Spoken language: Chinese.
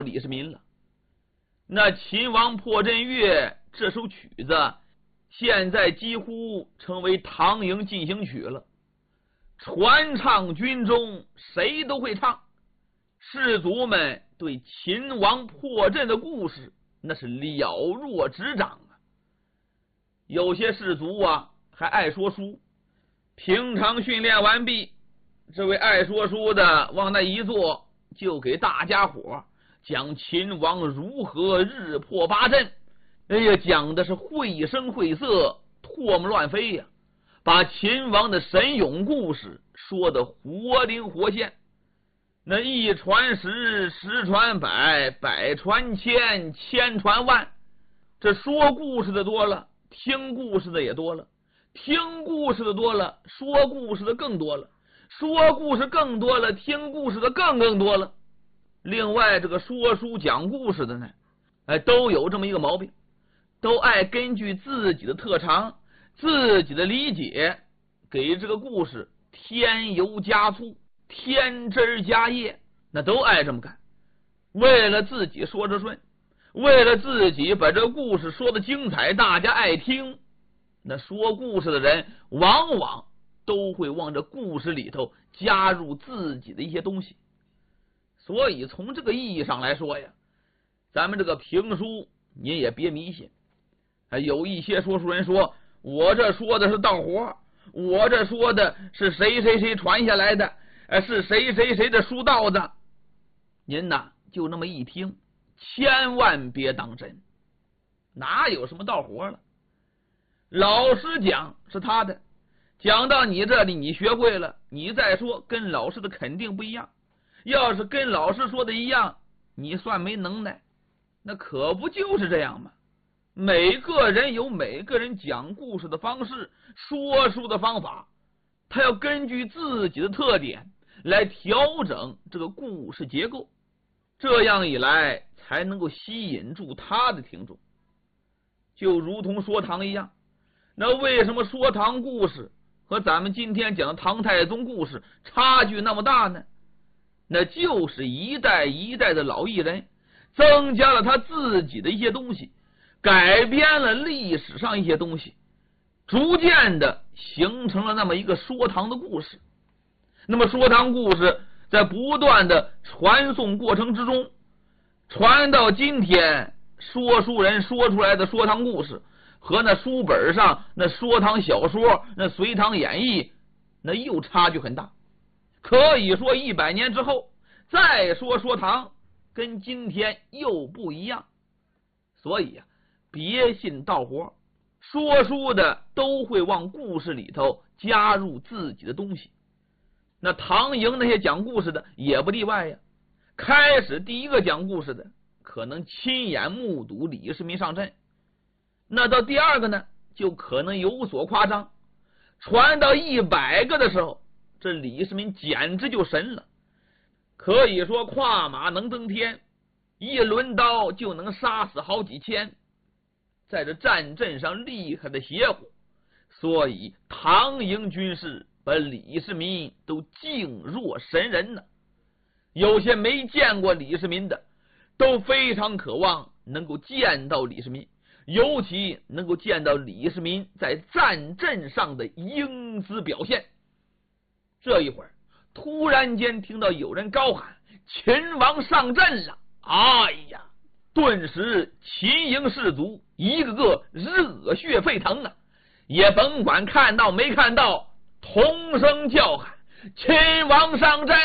李世民了。那秦王破阵乐这首曲子现在几乎成为唐营进行曲了，传唱军中谁都会唱。士卒们对秦王破阵的故事那是了若指掌啊。有些士卒啊还爱说书，平常训练完毕，这位爱说书的往那一坐，就给大家伙讲秦王如何日破八阵。哎呀，讲的是绘声绘色，唾沫乱飞呀，把秦王的神勇故事说得活灵活现。那一传十，十传百，百传千，千传万。这说故事的多了，听故事的也多了，听故事的多了，说故事的更多了，说故事更多了，听故事的更多了。另外这个说书讲故事的呢，都有这么一个毛病，都爱根据自己的特长，自己的理解，给这个故事添油加醋，添枝加叶，那都爱这么干。为了自己说着顺，为了自己把这个故事说的精彩，大家爱听，那说故事的人往往都会往这故事里头加入自己的一些东西。所以从这个意义上来说呀，咱们这个评书您也别迷信。有一些说书人说，我这说的是道活，我这说的是谁谁谁传下来的，是谁谁谁的书道子。您呐就那么一听，千万别当真，哪有什么道活了。老师讲是他的，讲到你这里你学会了，你再说跟老师的肯定不一样。要是跟老师说的一样，你算没能耐，那可不就是这样吗？每个人有每个人讲故事的方式，说书的方法，他要根据自己的特点来调整这个故事结构，这样一来才能够吸引住他的听众。就如同说唐一样，那为什么说唐故事和咱们今天讲的唐太宗故事差距那么大呢？那就是一代一代的老艺人增加了他自己的一些东西，改编了历史上一些东西，逐渐的形成了那么一个说唐的故事。那么说唐故事在不断的传颂过程之中，传到今天，说书人说出来的说唐故事和那书本上那说唐小说，那隋唐演义，那又差距很大。可以说100年之后再说唐，跟今天又不一样。所以别信道活，说书的都会往故事里头加入自己的东西。那唐营那些讲故事的也不例外呀。开始第一个讲故事的可能亲眼目睹李世民上阵，那到第二个呢就可能有所夸张，传到100个的时候，这李世民简直就神了，可以说跨马能登天，一抡刀就能杀死好几千，在这战阵上厉害的邪乎。所以唐营军士把李世民都敬若神人呢。有些没见过李世民的都非常渴望能够见到李世民，尤其能够见到李世民在战阵上的英姿表现。这一会儿突然间听到有人高喊秦王上阵了，哎呀，顿时秦营士卒一个个热血沸腾啊，也甭管看到没看到，同声叫喊秦王上阵。